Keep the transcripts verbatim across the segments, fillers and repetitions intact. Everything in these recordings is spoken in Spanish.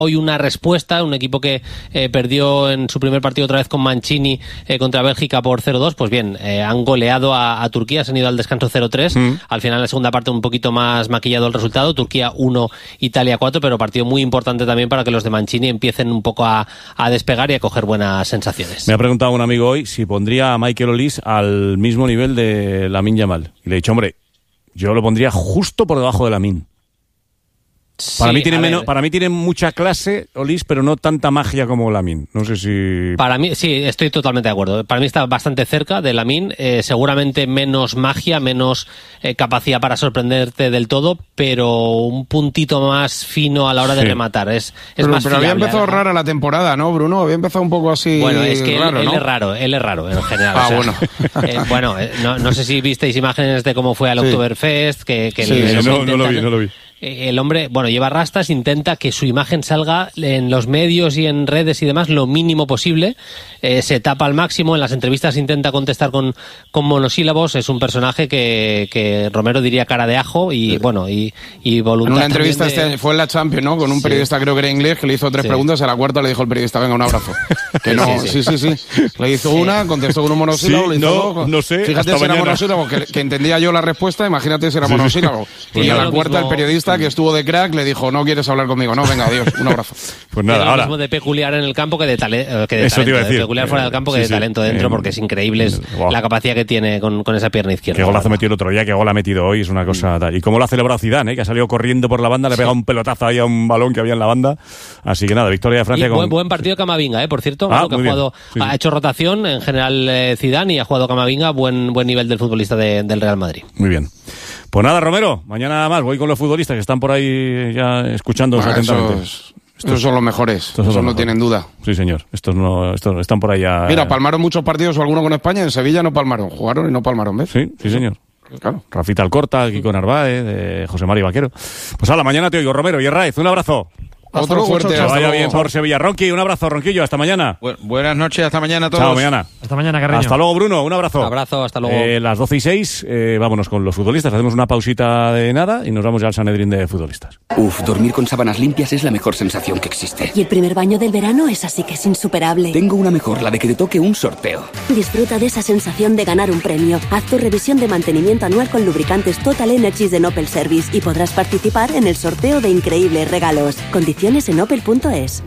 Hoy una respuesta, un equipo que eh, perdió en su primer partido otra vez con Mancini eh, contra Bélgica por cero dos, pues bien, eh, han goleado a, a Turquía, se han ido al descanso cero tres, mm. al final en la segunda parte un poquito más maquillado el resultado, Turquía uno, Italia cuatro, pero partido muy importante también para que los de Mancini empiecen un poco a, a despegar y a coger buenas sensaciones. Me ha preguntado un amigo hoy si pondría a Michael Olise al mismo nivel de Lamine Yamal, y le he dicho, hombre, yo lo pondría justo por debajo de Lamine. Para, sí, mí tiene menos, para mí tiene mucha clase Olise, pero no tanta magia como Lamine. No sé si... Para mí, sí, estoy totalmente de acuerdo. Para mí está bastante cerca de Lamine. Eh, seguramente menos magia, menos eh, capacidad para sorprenderte del todo, pero un puntito más fino a la hora sí. de rematar. Es, es pero, más pero fiable, había empezado ¿verdad? rara la temporada, ¿no, Bruno? Había empezado un poco así Bueno, es que raro, él, ¿no? él es raro, él es raro en general. Ah, o sea, bueno. Eh, bueno, eh, no, no sé si visteis imágenes de cómo fue al sí. Oktoberfest, que, que sí, el, sí, el no, intenta, no lo vi, no lo vi. El hombre, bueno, lleva rastas, intenta que su imagen salga en los medios y en redes y demás lo mínimo posible, eh, se tapa al máximo, en las entrevistas intenta contestar con, con monosílabos, es un personaje que, que Romero diría cara de ajo y, sí. bueno, y, y voluntad. En una entrevista de... este, fue en la Champions, ¿no? Con un periodista, sí. creo que era inglés, que le hizo tres sí. preguntas, a la cuarta le dijo el periodista, venga, un abrazo. Que no, sí, sí, sí. sí. Le hizo una, contestó con un monosílabo, sí, le hizo no, dos. No sé, fíjate si era monosílabo, que, que entendía yo la respuesta, imagínate si era sí, monosílabo. Sí. Y a la cuarta mismo... el periodista, que estuvo de crack, le dijo, no quieres hablar conmigo, no, venga, adiós, un abrazo. Pues nada, ahora. Lo mismo de peculiar en el campo que de, tale, que de Eso talento, te iba a decir. de peculiar fuera del campo que sí, de sí. talento dentro, porque es increíble es wow. la capacidad que tiene con, con esa pierna izquierda. Qué golazo metió el otro día, qué gol ha metido hoy, es una cosa tal. Y cómo lo ha celebrado Zidane, ¿eh? Que ha salido corriendo por la banda, le pega sí. un pelotazo ahí a un balón que había en la banda. Así que nada, victoria de Francia. Y con... buen, buen partido Camavinga, ¿eh? Por cierto, ah, que ha, jugado, sí, sí. ha hecho rotación en general eh, Zidane y ha jugado Camavinga, buen, buen nivel del futbolista de, del Real Madrid. Muy bien. Pues nada, Romero, mañana más voy con los futbolistas que están por ahí ya escuchándonos bueno, atentamente. Estos, estos son los mejores, estos eso no mejores. Tienen duda. Sí, señor, estos no estos están por ahí ya... Mira, palmaron muchos partidos o alguno con España, en Sevilla no palmaron, jugaron y no palmaron, ¿ves? Sí, sí, señor. Claro. Rafita Alcorta, Kiko Narváez, de José María Vaquero. Pues a la mañana te oigo, Romero y Herráez, un abrazo. Otro luego, fuerte. Que vaya bien por Sevilla. Ronqui, un abrazo, Ronquillo. Hasta mañana. Bu- buenas noches, hasta mañana a todos. Chao, mañana. Hasta mañana, Carreño. Hasta luego, Bruno. Un abrazo. Un abrazo, hasta luego. Eh, las doce y seis, eh, vámonos con los futbolistas. Hacemos una pausita de nada y nos vamos ya al Sanedrín de futbolistas. Uf, dormir con sábanas limpias es la mejor sensación que existe. Y el primer baño del verano es así que es insuperable. Tengo una mejor, la de que te toque un sorteo. Disfruta de esa sensación de ganar un premio. Haz tu revisión de mantenimiento anual con lubricantes Total Energies de Opel Service y podrás participar en el sorteo de increíbles regalos. Condiciones en opel punto es.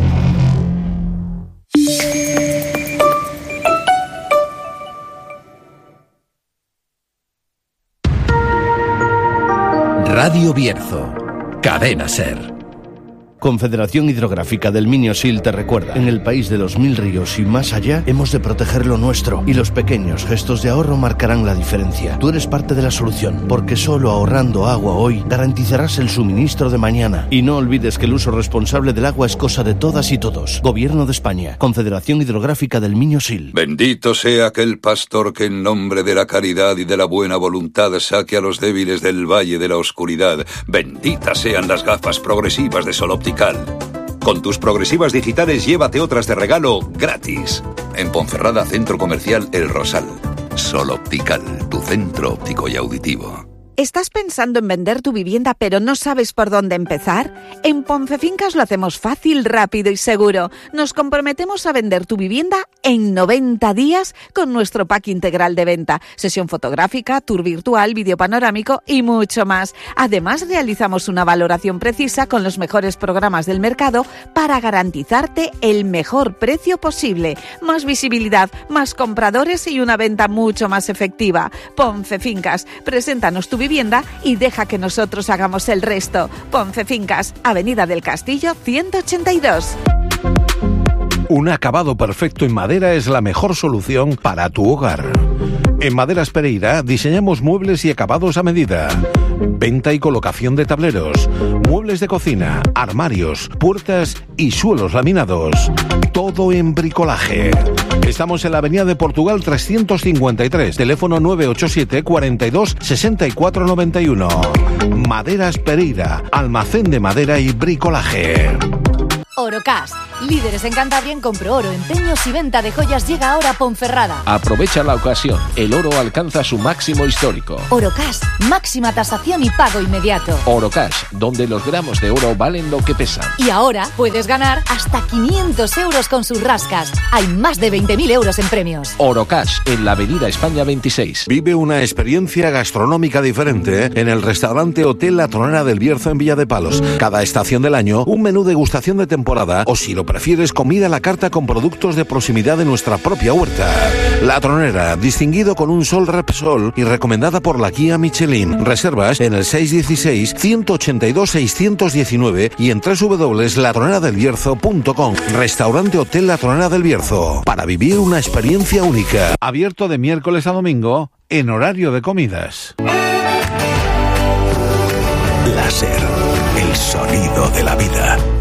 Radio Bierzo, Cadena Ser. Confederación Hidrográfica del Minio-Sil te recuerda, en el país de los mil ríos y más allá, hemos de proteger lo nuestro, y los pequeños gestos de ahorro marcarán la diferencia. Tú eres parte de la solución, porque solo ahorrando agua hoy garantizarás el suministro de mañana. Y no olvides que el uso responsable del agua es cosa de todas y todos. Gobierno de España, Confederación Hidrográfica del Minio-Sil. Bendito sea aquel pastor que en nombre de la caridad y de la buena voluntad saque a los débiles del valle de la oscuridad. Benditas sean las gafas progresivas de Sol Optical. Con tus progresivas digitales llévate otras de regalo gratis. En Ponferrada, Centro Comercial El Rosal. Sol Optical, tu centro óptico y auditivo. ¿Estás pensando en vender tu vivienda pero no sabes por dónde empezar? En Poncefincas lo hacemos fácil, rápido y seguro. Nos comprometemos a vender tu vivienda en noventa días con nuestro pack integral de venta. Sesión fotográfica, tour virtual, vídeo panorámico y mucho más. Además, realizamos una valoración precisa con los mejores programas del mercado para garantizarte el mejor precio posible. Más visibilidad, más compradores y una venta mucho más efectiva. Poncefincas, preséntanos tu vivienda y deja que nosotros hagamos el resto. Poncefincas, Avenida del Castillo ciento ochenta y dos. Un acabado perfecto en madera es la mejor solución para tu hogar. En Maderas Pereira diseñamos muebles y acabados a medida. Venta y colocación de tableros, muebles de cocina, armarios, puertas y suelos laminados. Todo en bricolaje. Estamos en la Avenida de Portugal trescientos cincuenta y tres, teléfono nueve ocho siete, cuarenta y dos, sesenta y cuatro noventa y uno. Maderas Pereira, almacén de madera y bricolaje. Orocash, Líderes en Cantabria en compro oro, empeños y venta de joyas llega ahora a Ponferrada. Aprovecha la ocasión. El oro alcanza su máximo histórico. Orocash, máxima tasación y pago inmediato. Orocash, donde los gramos de oro valen lo que pesan. Y ahora puedes ganar hasta quinientos euros con sus rascas. Hay más de veinte mil euros en premios. Orocash, en la avenida España veintiséis. Vive una experiencia gastronómica diferente en el restaurante Hotel La Tronera del Bierzo en Villa de Palos. Cada estación del año, un menú degustación de temporada o, si lo prefieres, comida a la carta con productos de proximidad de nuestra propia huerta. La Tronera, distinguido con un Sol Repsol y recomendada por la guía Michelin. Reservas en el seis uno seis, uno ocho dos, seis uno nueve y en doble u doble u doble u punto la tronera del bierzo punto com. Restaurante Hotel La Tronera del Bierzo. Para vivir una experiencia única. Abierto de miércoles a domingo en horario de comidas. Láser, el sonido de la vida.